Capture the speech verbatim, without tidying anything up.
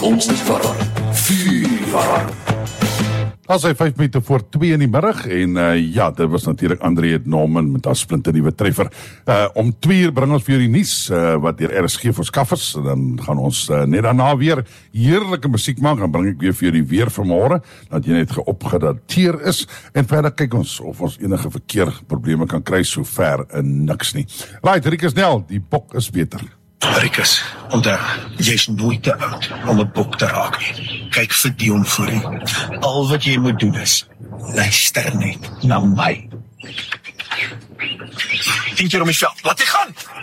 ons verror. Vuur verror. As hy vyf minute voor twee in die middag en uh, ja, dit was natuurlik André Norman met haar splinte nuwe treffer. Uh, om twee uur bring ons vir die nuus uh, wat deur R S G verskaf is. Dan gaan ons uh, net daarna weer heerlike musiek maak. Dan bring ek weer vir die weer vanmôre dat jy net geopgedateer is en verder kyk ons of ons enige verkeerprobleme kan kry, so ver in niks nie. Right, Rikus Nel, die bok is beter. Rikus, onthou, jy's nooit te oud om 'n bok te raak nie. Kyk vir Dion voor jou. Al wat jy moet doen is, luister net na my. Dink jy om die veld, laat jy gaan!